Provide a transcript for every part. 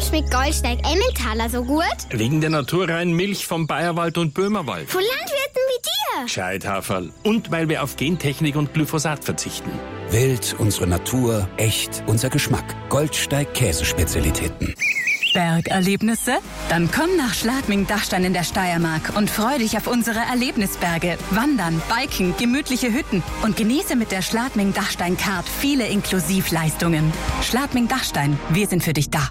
schmeckt Goldsteig Emmentaler so gut? Wegen der naturreinen Milch vom Bayerwald und Böhmerwald. Von Landwirten wie dir. Scheithaferl. Und weil wir auf Gentechnik und Glyphosat verzichten. Wild, unsere Natur, echt, unser Geschmack. Goldsteig Käsespezialitäten. Bergerlebnisse? Dann komm nach Schladming-Dachstein in der Steiermark und freu dich auf unsere Erlebnisberge. Wandern, Biken, gemütliche Hütten und genieße mit der Schladming-Dachstein-Card viele Inklusivleistungen. Schladming-Dachstein, wir sind für dich da.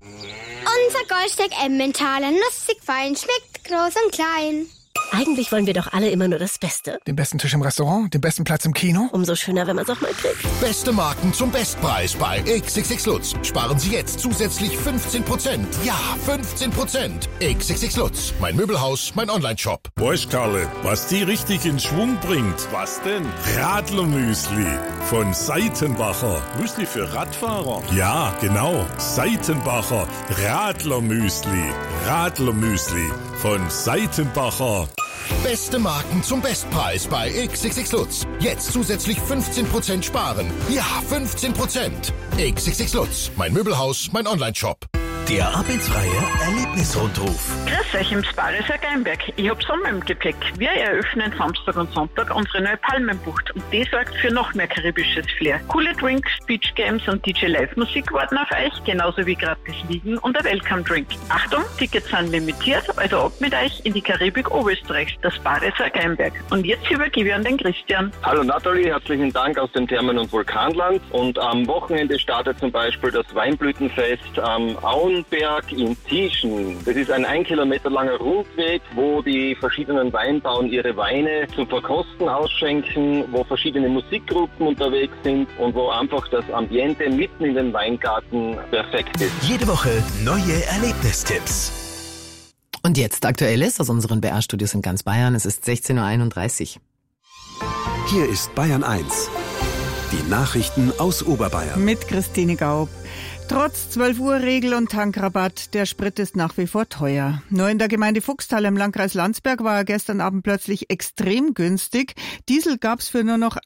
Unser Goldsteig Emmentaler, nussig fein, schmeckt groß und klein. Eigentlich wollen wir doch alle immer nur das Beste. Den besten Tisch im Restaurant, den besten Platz im Kino. Umso schöner, wenn man es auch mal kriegt. Beste Marken zum Bestpreis bei XXX Lutz. Sparen Sie jetzt zusätzlich 15%. Ja, 15%. XXX Lutz. Mein Möbelhaus, mein Onlineshop. Weißt, Karle, was die richtig in Schwung bringt? Was denn? Radlermüsli von Seitenbacher. Müsli für Radfahrer? Ja, genau. Seitenbacher Radlermüsli. Radlermüsli von Seitenbacher. Beste Marken zum Bestpreis bei XXX Lutz. Jetzt zusätzlich 15% sparen. Ja, 15%. XXX Lutz. Mein Möbelhaus, mein Onlineshop. Der arbeitsfreie Erlebnisrundruf. Grüß euch im Sparischer Geinberg. Ich hab Sommer im Gepäck. Wir eröffnen Samstag und Sonntag unsere neue Palmenbucht und die sorgt für noch mehr karibisches Flair. Coole Drinks, Beach Games und DJ Live-Musik warten auf euch, genauso wie gratis Liegen und ein Welcome-Drink. Achtung, Tickets sind limitiert, also ab mit euch in die Karibik Oberösterreichs, das Sparischer Geinberg. Und jetzt übergebe ich an den Christian. Hallo Nathalie, herzlichen Dank aus dem Thermen- und Vulkanland. Und am Wochenende startet zum Beispiel das Weinblütenfest am Auenberg in Tieschen. Das ist ein 1 Kilometer langer Rundweg, wo die verschiedenen Weinbauern ihre Weine zum Verkosten ausschenken, wo verschiedene Musikgruppen unterwegs sind und wo einfach das Ambiente mitten in den Weingarten perfekt ist. Jede Woche neue Erlebnistipps. Und jetzt Aktuelles aus unseren BR-Studios in ganz Bayern. Es ist 16.31 Uhr. Hier ist Bayern 1. Die Nachrichten aus Oberbayern. Mit Christine Gaub. Trotz 12-Uhr-Regel und Tankrabatt, der Sprit ist nach wie vor teuer. Nur in der Gemeinde Fuchstal im Landkreis Landsberg war er gestern Abend plötzlich extrem günstig. Diesel gab's für nur noch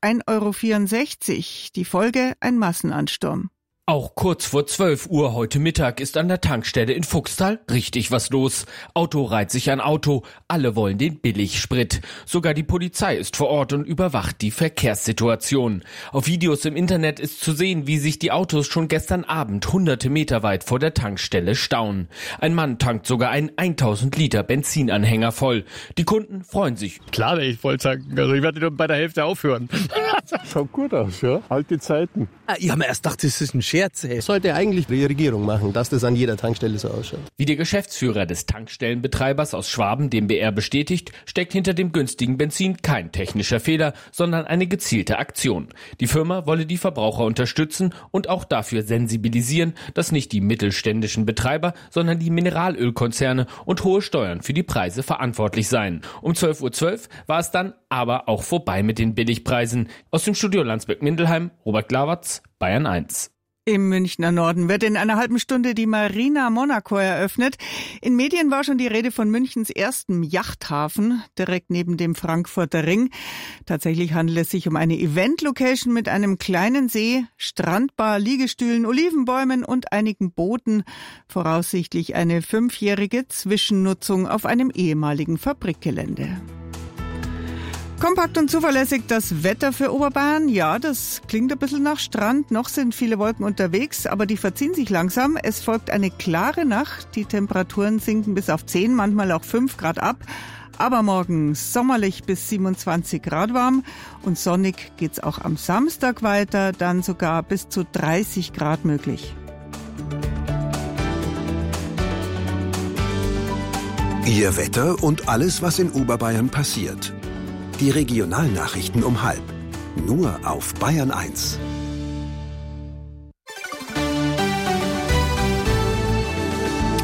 1,64 €. Die Folge ein Massenansturm. Auch kurz vor 12 Uhr heute Mittag ist an der Tankstelle in Fuchstal richtig was los. Auto reiht sich an Auto, alle wollen den Billigsprit. Sogar die Polizei ist vor Ort und überwacht die Verkehrssituation. Auf Videos im Internet ist zu sehen, wie sich die Autos schon gestern Abend hunderte Meter weit vor der Tankstelle stauen. Ein Mann tankt sogar einen 1000 Liter Benzinanhänger voll. Die Kunden freuen sich. Klar, ich wollte sagen, also ich werde nur bei der Hälfte aufhören. Schaut gut aus, ja? Alte Zeiten. Ich habe mir erst gedacht, das ist ein Scherz. Sollte eigentlich die Regierung machen, dass das an jeder Tankstelle so ausschaut. Wie der Geschäftsführer des Tankstellenbetreibers aus Schwaben dem BR bestätigt, steckt hinter dem günstigen Benzin kein technischer Fehler, sondern eine gezielte Aktion. Die Firma wolle die Verbraucher unterstützen und auch dafür sensibilisieren, dass nicht die mittelständischen Betreiber, sondern die Mineralölkonzerne und hohe Steuern für die Preise verantwortlich seien. Um 12:12 Uhr war es dann aber auch vorbei mit den Billigpreisen. Aus dem Studio Landsberg-Mindelheim, Robert Glawatz, Bayern 1. Im Münchner Norden wird in einer halben Stunde die Marina Monaco eröffnet. In Medien war schon die Rede von Münchens erstem Yachthafen, direkt neben dem Frankfurter Ring. Tatsächlich handelt es sich um eine Event-Location mit einem kleinen See, Strandbar, Liegestühlen, Olivenbäumen und einigen Booten. Voraussichtlich eine 5-jährige Zwischennutzung auf einem ehemaligen Fabrikgelände. Kompakt und zuverlässig das Wetter für Oberbayern. Ja, das klingt ein bisschen nach Strand. Noch sind viele Wolken unterwegs, aber die verziehen sich langsam. Es folgt eine klare Nacht. Die Temperaturen sinken bis auf 10, manchmal auch 5 Grad ab. Aber morgen sommerlich bis 27 Grad warm. Und sonnig geht's auch am Samstag weiter, dann sogar bis zu 30 Grad möglich. Ihr Wetter und alles, was in Oberbayern passiert. Die Regionalnachrichten um 12:30. Nur auf Bayern 1.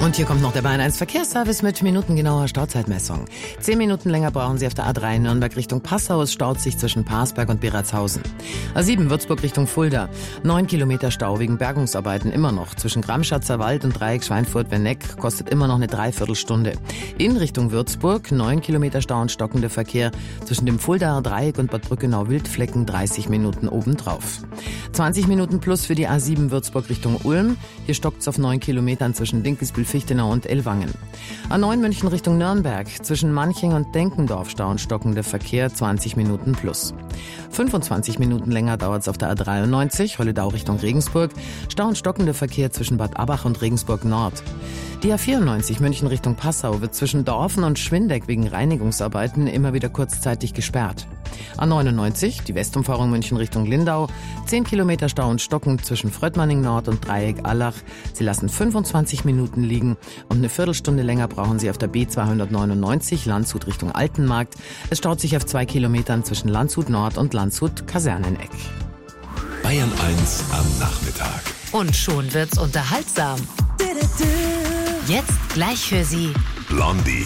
Und hier kommt noch der Bayern 1 Verkehrsservice mit minutengenauer Stauzeitmessung. 10 Minuten länger brauchen Sie auf der A3 Nürnberg Richtung Passau. Es staut sich zwischen Parsberg und Beratshausen. A7 Würzburg Richtung Fulda. 9 Kilometer Stau wegen Bergungsarbeiten immer noch. Zwischen Gramschatzer Wald und Dreieck Schweinfurt-Wenneck kostet immer noch eine Dreiviertelstunde. In Richtung Würzburg 9 Kilometer Stau und stockender Verkehr. Zwischen dem Fuldaer Dreieck und Bad Brückenau-Wildflecken 30 Minuten obendrauf. 20 Minuten plus für die A7 Würzburg Richtung Ulm. Hier stockt's auf 9 Kilometern zwischen Dinkelsbühl, Fichtenau und Ellwangen. A9 München Richtung Nürnberg. Zwischen Manching und Denkendorf Stau und stockender Verkehr 20 Minuten plus. 25 Minuten länger dauert's auf der A93 Holledau Richtung Regensburg. Stau und stockender Verkehr zwischen Bad Abach und Regensburg Nord. Die A94 München Richtung Passau wird zwischen Dorfen und Schwindeck wegen Reinigungsarbeiten immer wieder kurzzeitig gesperrt. A99, die Westumfahrung München Richtung Lindau, 10 Kilometer Stau und Stocken zwischen Fröttmanning Nord und Dreieck Allach. Sie lassen 25 Minuten liegen und eine Viertelstunde länger brauchen Sie auf der B299 Landshut Richtung Altenmarkt. Es staut sich auf 2 Kilometern zwischen Landshut Nord und Landshut Kaserneneck. Bayern 1 am Nachmittag. Und schon wird's unterhaltsam. Jetzt gleich für Sie Blondie.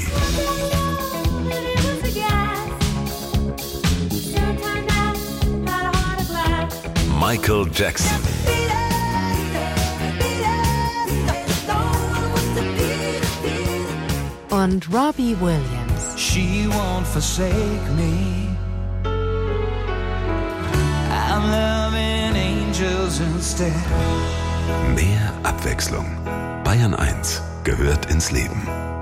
Michael Jackson. Und Robbie Williams. She won't forsake me. I'm loving angels instead. Mehr Abwechslung. Bayern 1 gehört ins Leben.